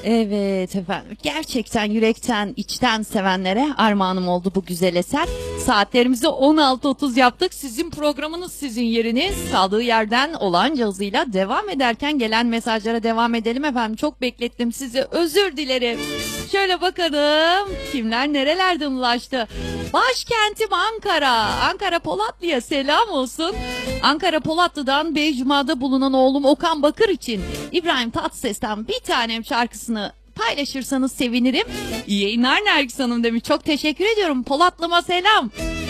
Evet efendim, gerçekten yürekten içten sevenlere armağanım oldu bu güzel eser. Saatlerimizi 16.30 yaptık. Sizin programınız, sizin yeriniz. Kaldığı yerden olanca hızıyla devam ederken gelen mesajlara devam edelim efendim. Çok beklettim sizi, özür dilerim. Şöyle bakalım kimler nerelerden ulaştı. Başkentim Ankara. Ankara Polatlı'ya selam olsun. Ankara Polatlı'dan Beycuma'da bulunan oğlum Okan Bakır için İbrahim Tatlıses'ten bir tanem şarkısını paylaşırsanız sevinirim. İyi yayınlar Nergis Hanım demiş. Çok teşekkür ediyorum. Polatlı'ma selam.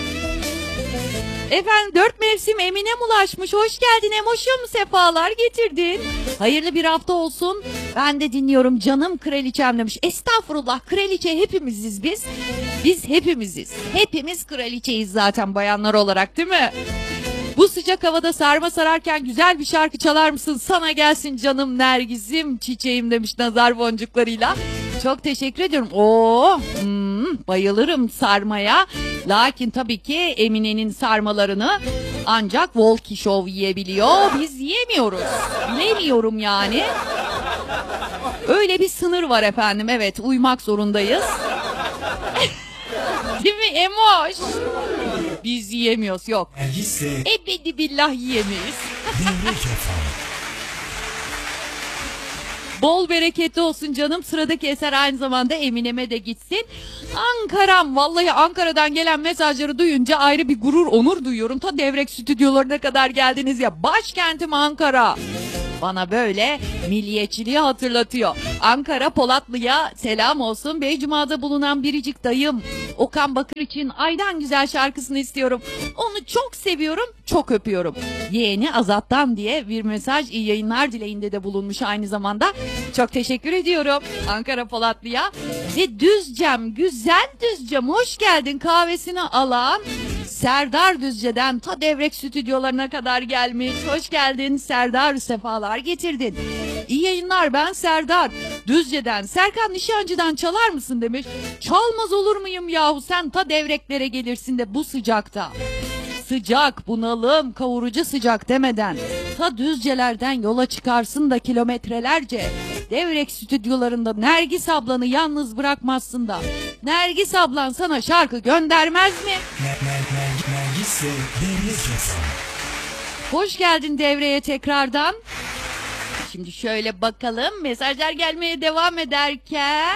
Efendim 4 mevsim Eminem ulaşmış. Hoş geldin Emoş'um, sefalar getirdin. Hayırlı bir hafta olsun. Ben de dinliyorum canım kraliçem demiş. Estağfurullah, kraliçe hepimiziz biz. Biz hepimiziz. Hepimiz kraliçeyiz zaten bayanlar olarak, değil mi? Bu sıcak havada sarma sararken güzel bir şarkı çalar mısın? Sana gelsin canım Nergis'im, çiçeğim demiş nazar boncuklarıyla. Çok teşekkür ediyorum. Bayılırım sarmaya. Lakin tabii ki Emine'nin sarmalarını ancak Volki Show yiyebiliyor. Biz yiyemiyoruz. Bilemiyorum yani. Öyle bir sınır var efendim. Evet, uymak zorundayız. Değil mi Emoş? Biz yiyemiyoruz, yok. Ebedi billah yiyemeyiz. Bol bereketli olsun canım. Sıradaki eser aynı zamanda Eminem'e de gitsin. Ankara'm, vallahi Ankara'dan gelen mesajları duyunca ayrı bir gurur, onur duyuyorum. Ta Devrek stüdyolarına kadar geldiniz ya. Başkentim Ankara. Bana böyle milliyetçiliği hatırlatıyor. Ankara Polatlı'ya selam olsun. Beycuma'da bulunan biricik dayım Okan Bakır için Aydan Güzel şarkısını istiyorum. Onu çok seviyorum, çok öpüyorum. Yeğeni Azat'tan diye bir mesaj, iyi yayınlar dileğinde de bulunmuş aynı zamanda. Çok teşekkür ediyorum Ankara Polatlı'ya. Ve Düzcem, güzel Düzcem, hoş geldin, kahvesini alan Serdar Düzce'den ta Devrek stüdyolarına kadar gelmiş. Hoş geldin Serdar, sefalar getirdin. İyi yayınlar, ben Serdar Düzce'den. Serkan Nişancı'dan çalar mısın demiş. Çalmaz olur muyum yahu, sen ta Devreklere gelirsin de bu sıcakta. Sıcak, bunalım, kavurucu sıcak demeden ta Düzcelerden yola çıkarsın da kilometrelerce Devrek stüdyolarında Nergis ablanı yalnız bırakmazsın da Nergis ablan sana şarkı göndermez mi? Hoş geldin devreye tekrardan. Şimdi şöyle bakalım, mesajlar gelmeye devam ederken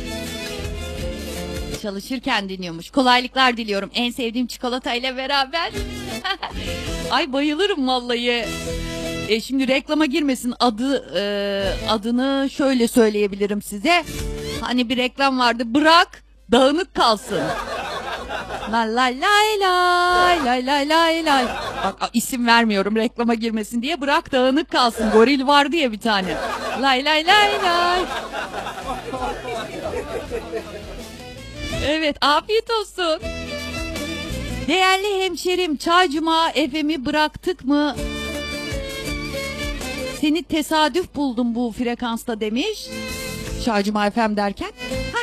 çalışırken dinliyormuş. Kolaylıklar diliyorum. En sevdiğim çikolatayla beraber. Ay bayılırım vallahi. Şimdi reklama girmesin, adını şöyle söyleyebilirim size. Hani bir reklam vardı. Bırak dağınık kalsın. Lay lay lay lay lay lay lay lay. Bak isim vermiyorum reklama girmesin diye. Bırak dağınık kalsın. Goril vardı ya bir tane. Lay lay lay lay. Evet, afiyet olsun. Değerli hemşerim, Çaycuma FM'i bıraktık mı? Seni tesadüf buldum bu frekansta demiş. Çaycuma FM derken.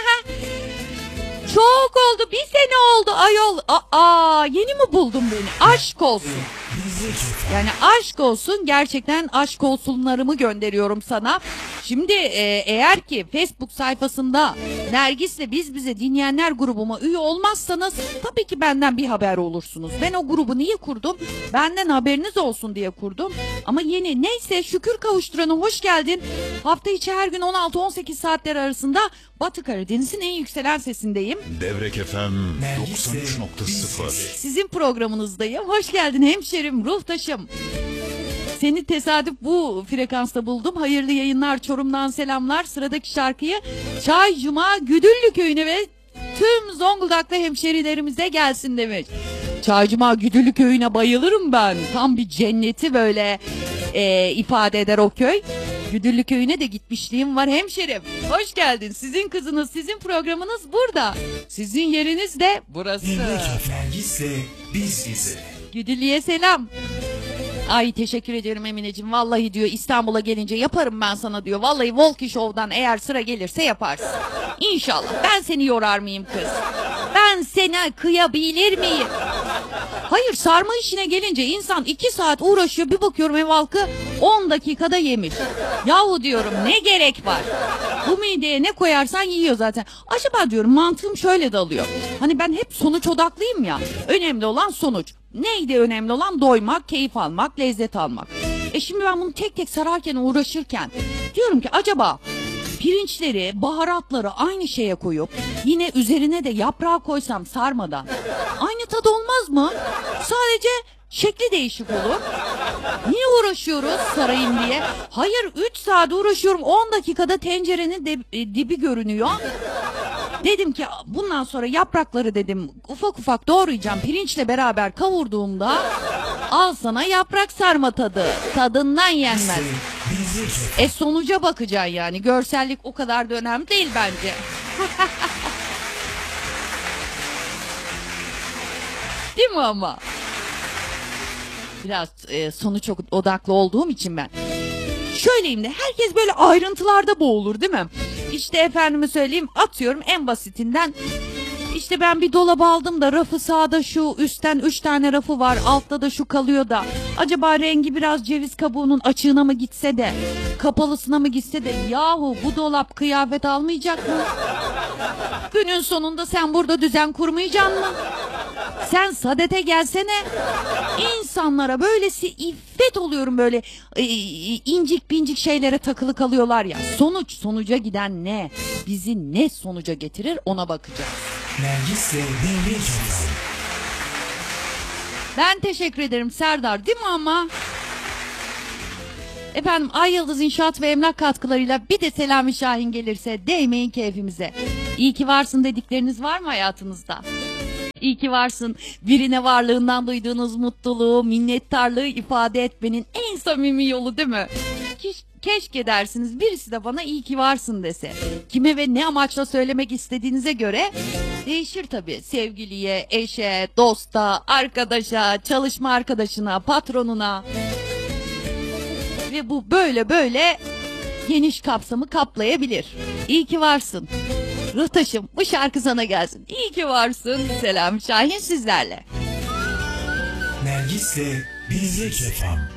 Çok oldu, bir sene oldu ayol. Yeni mi buldun beni? Aşk olsun. Yani aşk olsun, gerçekten aşk olsunlarımı gönderiyorum sana. Şimdi eğer ki Facebook sayfasında Nergis'le Biz Bize dinleyenler grubuma üye olmazsanız tabii ki benden bir haber olursunuz. Ben o grubu niye kurdum? Benden haberiniz olsun diye kurdum. Ama yeni, neyse, şükür kavuşturana hoş geldin. Hafta içi her gün 16-18 saatler arasında Batı Karadeniz'in en yükselen sesindeyim. Devrek FM 93.0. Sizin programınızdayım. Hoş geldin hemşerim, ruhtaşım. Seni tesadüf bu frekansta buldum. Hayırlı yayınlar, Çorum'dan selamlar. Sıradaki şarkıyı Çaycuma Güdüllü Köyü'ne ve tüm Zonguldak'ta hemşerilerimize gelsin demiş. Çaycuma Güdüllü Köyü'ne bayılırım ben. Tam bir cenneti böyle ifade eder o köy. Güdüllü Köyü'ne de gitmişliğim var hemşerim. Hoş geldin. Sizin kızınız, sizin programınız burada. Sizin yeriniz de burası. Güdüllü'ye selam. Ay teşekkür ederim Emineciğim. Vallahi diyor İstanbul'a gelince yaparım ben sana diyor. Vallahi Volki Show'dan eğer sıra gelirse yaparsın. İnşallah. Ben seni yorar mıyım kız? Ben sana kıyabilir miyim? Hayır, sarma işine gelince insan 2 saat uğraşıyor, bir bakıyorum ev halkı 10 dakikada yemiş. Yahu diyorum, ne gerek var? Bu mideye ne koyarsan yiyor zaten. Acaba diyorum, mantığım şöyle dalıyor. Hani ben hep sonuç odaklıyım ya. Önemli olan sonuç. Neydi önemli olan? Doymak, keyif almak, lezzet almak. Şimdi ben bunu tek tek sararken, uğraşırken diyorum ki acaba pirinçleri, baharatları aynı şeye koyup yine üzerine de yaprağı koysam sarmadan aynı tadı olmaz mı? Sadece şekli değişik olur. Niye uğraşıyoruz sarayım diye? Hayır, 3 saat uğraşıyorum, 10 dakikada tencerenin dibi görünüyor. Dedim ki bundan sonra yaprakları dedim ufak ufak doğrayacağım, pirinçle beraber kavurduğumda al sana yaprak sarma tadı. Tadından yenmez. Sonuca bakacaksın yani. Görsellik o kadar da önemli değil bence. Değil mi ama? Biraz sonuç odaklı olduğum için ben. Şöyleyim de, herkes böyle ayrıntılarda boğulur değil mi? İşte efendime söyleyeyim, atıyorum en basitinden. İşte ben bir dolap aldım da rafı sağda şu, üstten 3 tane rafı var, altta da şu kalıyor da. Acaba rengi biraz ceviz kabuğunun açığına mı gitse de, kapalısına mı gitse de. Yahu bu dolap kıyafet almayacak mı? Günün sonunda sen burada düzen kurmayacaksın mı? Sen sadete gelsene. İnsanlara böylesi iffet oluyorum, böyle incik pincik şeylere takılı kalıyorlar ya. Sonuca giden ne? Bizi ne sonuca getirir, ona bakacağız. Nergis'le Devreci FM. Ben teşekkür ederim Serdar, değil mi ama? Efendim, Ay Yıldız İnşaat ve Emlak katkılarıyla bir de Selami Şahin gelirse değmeyin keyfimize. İyi ki varsın dedikleriniz var mı hayatınızda? İyi ki varsın. Birine varlığından duyduğunuz mutluluğu, minnettarlığı ifade etmenin en samimi yolu, değil mi? Keşke dersiniz birisi de bana iyi ki varsın dese. Kime ve ne amaçla söylemek istediğinize göre değişir tabii. Sevgiliye, eşe, dosta, arkadaşa, çalışma arkadaşına, patronuna. Ve bu böyle geniş kapsamı kaplayabilir. İyi ki varsın. Rıhtaş'ım, bu şarkı sana gelsin. İyi ki varsın. Selam Şahin sizlerle. Nergis'le Devreci FM.